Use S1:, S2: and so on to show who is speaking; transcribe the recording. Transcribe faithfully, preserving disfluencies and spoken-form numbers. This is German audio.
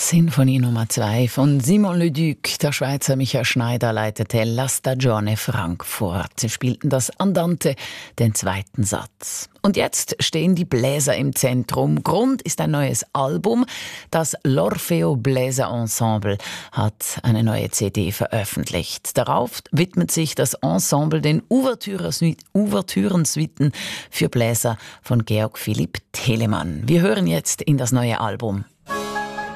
S1: Sinfonie Nummer zwei von Simon Leduc. Der Schweizer Michael Schneider leitete La Stagione Frankfurt. Sie spielten das Andante, den zweiten Satz. Und jetzt stehen die Bläser im Zentrum. Grund ist ein neues Album. Das L'Orfeo Bläser Ensemble hat eine neue C D veröffentlicht. Darauf widmet sich das Ensemble den Ouvertürensuiten für Bläser von Georg Philipp Telemann. Wir hören jetzt in das neue Album.